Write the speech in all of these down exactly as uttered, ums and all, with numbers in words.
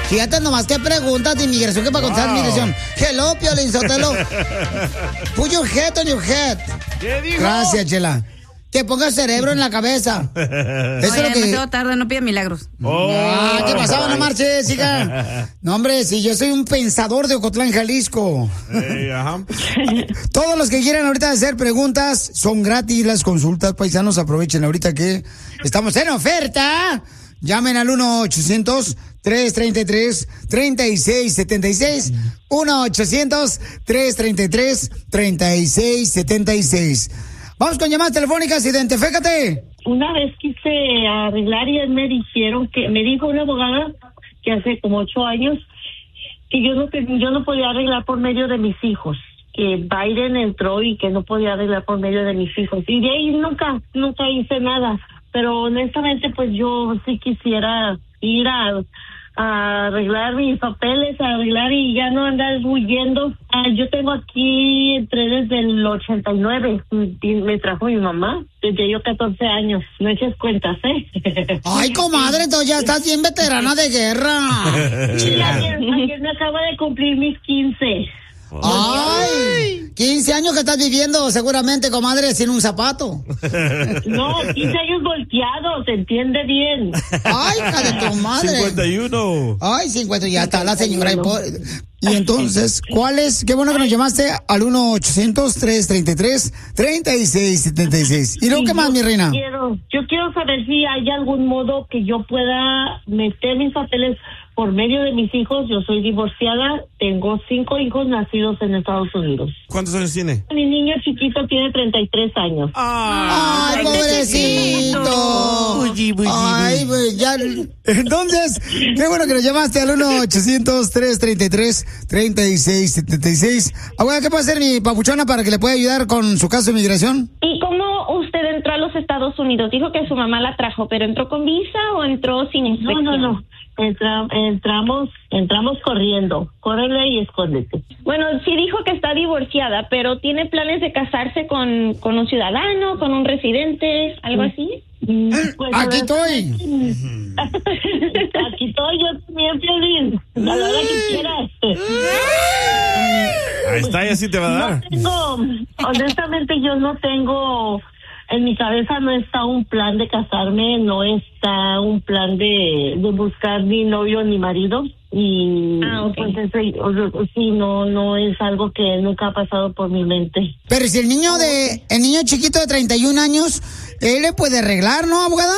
Fíjate nomás qué preguntas de inmigración que para contestar wow. Inmigración. Hello, Piolín Sotelo. Put your head on your head. ¿Qué dijo? Gracias, Chela. Que ponga el cerebro en la cabeza. Eso Oye, es lo que... demasiado tarde, no pide milagros. Oh. Ah, ¿qué pasaba? No marches, hija. No, hombre, si yo soy un pensador de Ocotlán, Jalisco. Hey, ajá. Todos los que quieran ahorita hacer preguntas, son gratis las consultas, paisanos. Aprovechen ahorita que estamos en oferta. Llamen al uno ochocientos, tres treinta y tres, treinta y seis setenta y seis. uno ochocientos, tres treinta y tres, treinta y seis setenta y seis. Vamos con llamadas telefónicas, identifícate. Una vez quise arreglar y me dijeron que, me dijo una abogada que hace como ocho años que yo no, yo no podía arreglar por medio de mis hijos, que Biden entró y que no podía arreglar por medio de mis hijos. Y de ahí nunca, nunca hice nada. Pero honestamente, pues yo sí quisiera ir a... a arreglar mis papeles, a arreglar y ya no andar huyendo. Ah, yo tengo aquí, entré desde el ochenta y nueve, y me trajo mi mamá, desde yo catorce años, no eches cuentas, ¿eh? Ay, comadre, entonces ya estás bien veterana de guerra. Sí, ayer, ayer me acaba de cumplir mis quince. Ay, quince años que estás viviendo seguramente, comadre, sin un zapato. No, quince años volteados, ¿se entiende bien? Ay, hija de tu madre. cincuenta y uno. Ay, cincuenta, ya está la señora. Y entonces, ¿cuál es? Qué bueno que nos llamaste al uno ochocientos, tres treinta y tres, treinta y seis setenta y seis. ¿Y luego qué más, mi reina? Quiero, yo quiero saber si hay algún modo que yo pueda meter mis papeles por medio de mis hijos. Yo soy divorciada, tengo cinco hijos nacidos en Estados Unidos. ¿Cuántos años tiene? Mi niño chiquito tiene treinta y tres años. ¡Ay, Ay pobrecito! Uy, uy, Ay, pues ya. Entonces, qué bueno que nos llamaste al uno ochocientos, tres treinta y tres, treinta y seis setenta y seis. Abuela, ¿qué puede hacer mi papuchona para que le pueda ayudar con su caso de migración? ¿Y cómo usted entró a los Estados Unidos? Dijo que su mamá la trajo, ¿pero entró con visa o entró sin inspección? No, no, no. Entra, entramos, entramos corriendo. Córrele y escóndete. Bueno, sí dijo que está divorciada, pero ¿tiene planes de casarse con, con un ciudadano, con un residente, algo así? Pues, aquí estoy. Aquí estoy yo también, Piolín. A la hora que quieras. Ahí está, y así te va a dar. No tengo, honestamente, yo no tengo... En mi cabeza no está un plan de casarme, no está un plan de, de buscar ni novio ni marido. Y ah, okay. pues ese, sí, no, no es algo que nunca ha pasado por mi mente. Pero si el niño de, el niño chiquito de treinta y un años, él le puede arreglar, ¿no, abogada?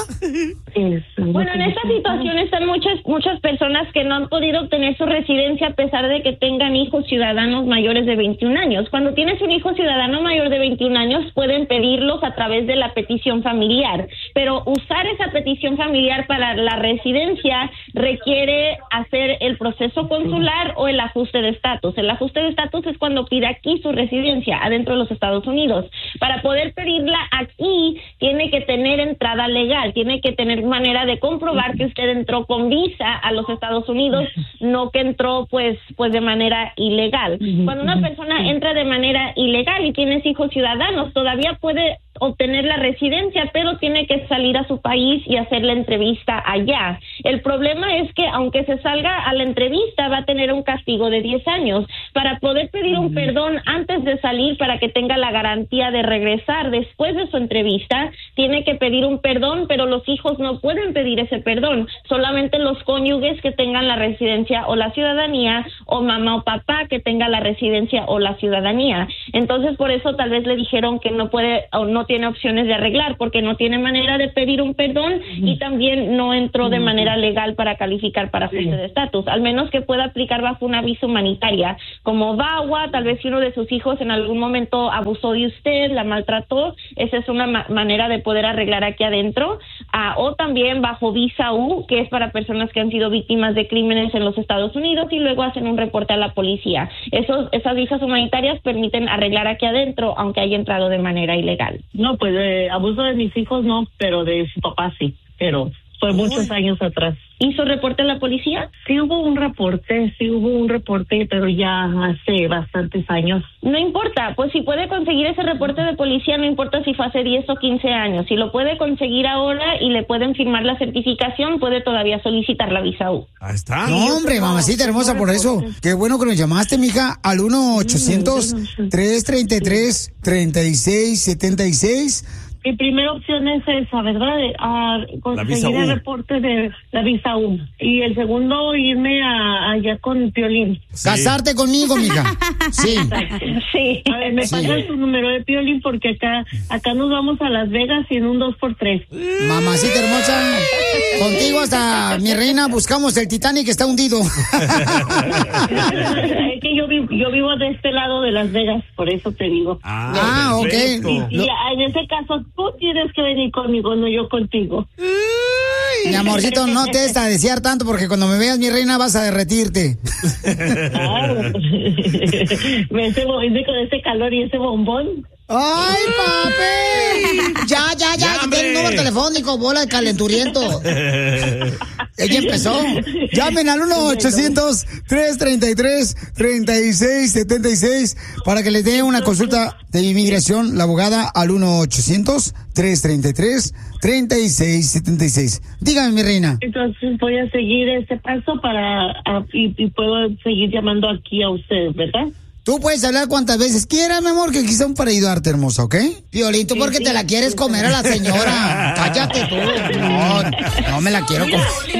Es, bueno, en esta situación están muchas muchas personas que no han podido obtener su residencia a pesar de que tengan hijos ciudadanos mayores de veintiún años. Cuando tienes un hijo ciudadano mayor de veintiún años, pueden pedirlos a través de la petición familiar, pero usar esa petición familiar para la residencia requiere hacer el proceso consular o el ajuste de estatus. El ajuste de estatus es cuando pide aquí su residencia, adentro de los Estados Unidos. Para poder pedirla aquí, tiene que tener entrada legal, tiene que tener manera de comprobar que usted entró con visa a los Estados Unidos, no que entró pues pues de manera ilegal. Cuando una persona entra de manera ilegal y tiene hijos ciudadanos, todavía puede obtener la residencia, pero tiene que salir a su país y hacer la entrevista allá. El problema es que aunque se salga a la entrevista, va a tener un castigo de diez años. Para poder pedir un perdón antes de salir, para que tenga la garantía de regresar después de su entrevista, tiene que pedir un perdón, pero los hijos no pueden pedir ese perdón. Solamente los cónyuges que tengan la residencia o la ciudadanía, o mamá o papá que tenga la residencia o la ciudadanía. Entonces, por eso tal vez le dijeron que no puede o no tiene opciones de arreglar, porque no tiene manera de pedir un perdón y también no entró de manera legal para calificar para ajuste de estatus, al menos que pueda aplicar bajo una visa humanitaria, como V A W A. Tal vez si uno de sus hijos en algún momento abusó de usted, la maltrató, esa es una ma- manera de poder arreglar aquí adentro, uh, o también bajo visa U, que es para personas que han sido víctimas de crímenes en los Estados Unidos y luego hacen un reporte a la policía. Esos, esas visas humanitarias permiten arreglar aquí adentro, aunque haya entrado de manera ilegal. No, pues eh, abuso de mis hijos no, pero de su papá sí, pero fue muchos Uy. años atrás. hizo reporte a la policía? Sí hubo un reporte, sí hubo un reporte, pero ya hace bastantes años. No importa, pues si puede conseguir ese reporte de policía, no importa si fue hace diez o quince años. Si lo puede conseguir ahora y le pueden firmar la certificación, puede todavía solicitar la visa U. Ahí está. No, hombre, mamacita hermosa, por eso. Qué bueno que nos llamaste, mija, al uno ochocientos, tres treinta y tres, treinta y seis setenta y seis. Mi primera opción es esa, ¿verdad? A conseguir el reporte de la visa U. Y el segundo, irme a, allá con Piolín. Sí. Casarte conmigo, mija. Sí. Sí. A ver, me sí. pasas tu número de Piolín porque acá acá nos vamos a Las Vegas y en un dos por tres. Mamacita hermosa, contigo hasta, mi reina, buscamos el Titanic que está hundido. Es que yo vivo, yo vivo de este lado de Las Vegas, por eso te digo. Ah, ah ok. Y, y en ese caso, tú tienes que venir conmigo, no yo contigo. Mi amorcito, no te des a desear tanto porque cuando me veas, mi reina, vas a derretirte. Ah, ese, con ese calor y ese bombón. ¡Ay, papi! Ya, ya, ya, ya tiene un número telefónico, bola de calenturiento. Ella empezó. Llamen al uno ochocientos, tres treinta y tres, treinta y seis setenta y seis para que les dé una consulta de inmigración, la abogada, al uno ochocientos, tres treinta y tres, treinta y seis setenta y seis. Dígame, mi reina. Entonces voy a seguir este paso para a, y, y puedo seguir llamando aquí a ustedes, ¿verdad? Tú puedes hablar cuantas veces quieras, mi amor, que quizá para ayudarte, hermosa, ¿ok? Piolín, tú porque sí, sí. te la quieres comer a la señora. Cállate tú. No, no me la quiero comer.